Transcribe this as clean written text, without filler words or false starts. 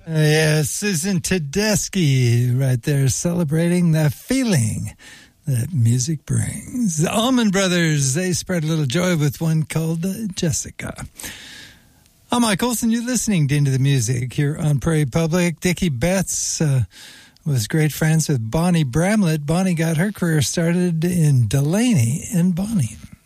Yes, Susan Tedeschi right there celebrating the feeling that music brings. The Allman Brothers, they spread a little joy with one called Jessica. I'm Mike Olson. You're listening to Into the Music here on Prairie Public. Dickie Betts was great friends with Bonnie Bramlett. Bonnie got her career started in Delaney and Bonnie.